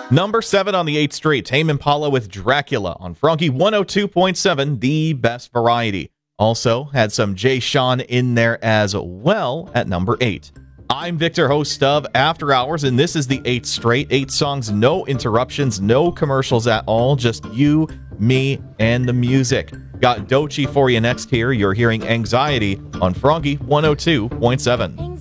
Number 7 on the 8th straight, Tame Impala with Dracula on Froggy 102.7, the best variety. Also had some Jay Sean in there as well at number 8. I'm Victor, host of After Hours, and this is the 8th straight. 8 songs, no interruptions, no commercials at all, just you, me, and the music. Got Doechii for you next here. You're hearing Anxiety on Froggy 102.7.